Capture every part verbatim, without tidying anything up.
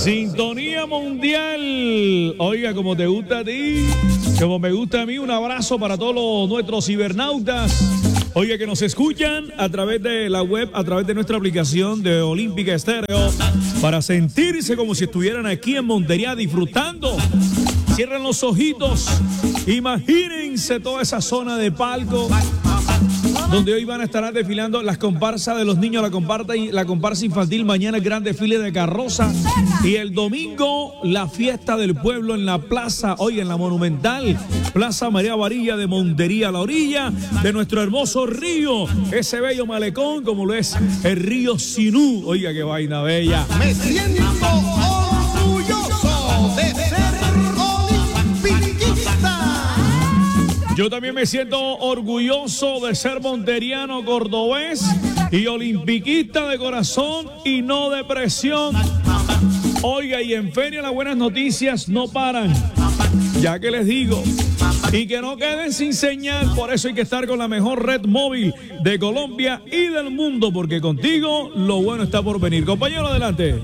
Sintonía mundial. Oiga, como te gusta a ti, como me gusta a mí, un abrazo para todos los, nuestros cibernautas. Oiga, que nos escuchan a través de la web, a través de nuestra aplicación de Olímpica Estéreo, para sentirse como si estuvieran aquí en Montería disfrutando. Cierren los ojitos, imagínense toda esa zona de palco donde hoy van a estar desfilando las comparsas de los niños, la comparsa, la comparsa infantil, mañana el gran desfile de carroza y el domingo la fiesta del pueblo en la plaza, hoy en la monumental Plaza María Varilla de Montería, a la orilla de nuestro hermoso río, ese bello malecón como lo es el río Sinú. Oiga, qué vaina bella. Me siento orgulloso de ser olimpiquista. Yo también me siento orgulloso de ser monteriano, cordobés y olimpiquista de corazón y no de presión. Oiga, y en Feria las buenas noticias no paran, ya que les digo, y que no queden sin señal. Por eso hay que estar con la mejor red móvil de Colombia y del mundo, porque contigo lo bueno está por venir. Compañero, adelante.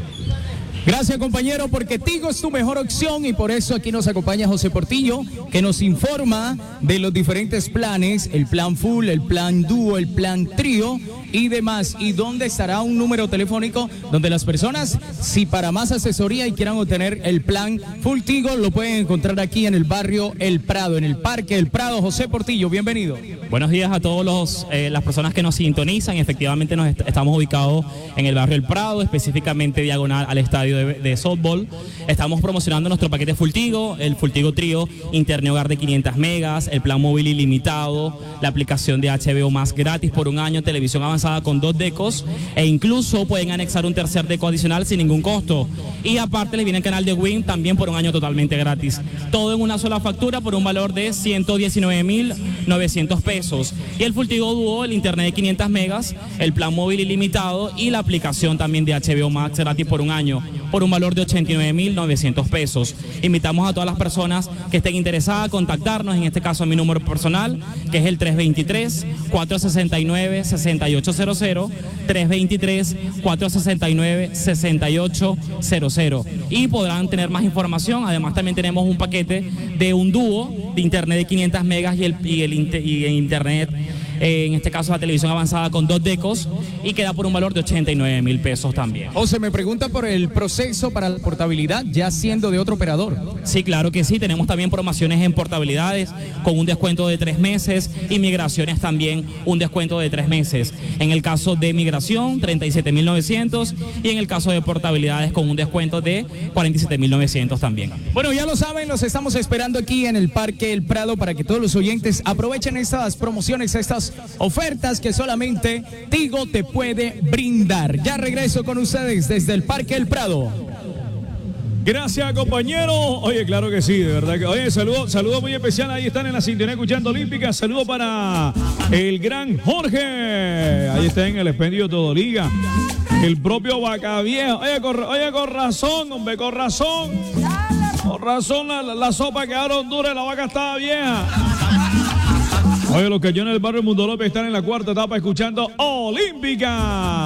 Gracias, compañero, porque Tigo es tu mejor opción y por eso aquí nos acompaña José Portillo, que nos informa de los diferentes planes, el plan full, el plan dúo, el plan trío y demás, y dónde estará un número telefónico donde las personas, si para más asesoría y quieran obtener el plan full Tigo, lo pueden encontrar aquí en el barrio El Prado, en el Parque El Prado. José Portillo, bienvenido. Buenos días a todos los eh, las personas que nos sintonizan. Efectivamente nos est estamos ubicados en el barrio El Prado, específicamente diagonal al estadio de, de softball. Estamos promocionando nuestro paquete Full Tigo, el Full Tigo Trío, internet hogar de quinientas megas, el plan móvil ilimitado, la aplicación de H B O Más gratis por un año, televisión avanzada con dos decos e incluso pueden anexar un tercer deco adicional sin ningún costo. Y aparte les viene el canal de Win también por un año totalmente gratis. Todo en una sola factura por un valor de ciento diecinueve mil novecientos pesos. Y el Full Tigo Duo, el internet de quinientas megas, el plan móvil ilimitado y la aplicación también de H B O Max gratis por un año por un valor de ochenta y nueve mil novecientos pesos. Invitamos a todas las personas que estén interesadas a contactarnos, en este caso a mi número personal, que es el tres dos tres, cuatro seis nueve, seis ocho cero cero, tres dos tres, cuatro seis nueve, seis ocho cero cero, y podrán tener más información. Además también tenemos un paquete de un dúo de internet de quinientas megas y el, y el, y el internet, eh, en este caso la televisión avanzada con dos decos, y queda por un valor de ochenta y nueve mil pesos también. José, me pregunta por el proceso para la portabilidad ya siendo de otro operador. Sí, claro que sí, tenemos también promociones en portabilidades con un descuento de tres meses y migraciones también un descuento de tres meses. En el caso de migración, treinta y siete mil novecientos, y en el caso de portabilidades con un descuento de cuarenta y siete mil novecientos también. Bueno, ya lo saben, los estamos esperando aquí en el Parque El Prado para que todos los oyentes aprovechen estas promociones, estas ofertas que solamente Tigo te puede brindar. Ya regreso con ustedes desde el Parque El Prado. Gracias, compañero. Oye, claro que sí, de verdad que. Oye, saludo, saludo muy especial. Ahí están en la sintonía escuchando Olímpica. Saludo para el gran Jorge. Ahí está en el expendio Todo Liga. El propio Vaca Vieja. Oye, con, oye, con razón, hombre, con razón. Con razón, la, la, la sopa quedaron dura y la vaca estaba vieja. Oye, los cañones del barrio Mundo López están en la cuarta etapa escuchando Olímpica.